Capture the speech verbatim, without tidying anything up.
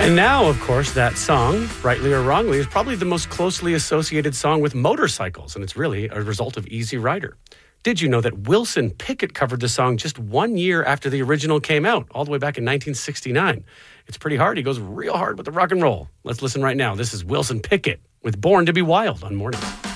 And now, of course, that song, rightly or wrongly, is probably the most closely associated song with motorcycles, and it's really a result of Easy Rider. Did you know that Wilson Pickett covered the song just one year after the original came out, all the way back in nineteen sixty-nine? It's pretty hard. He goes real hard with the rock and roll. Let's listen right now. This is Wilson Pickett with Born to Be Wild on Morning.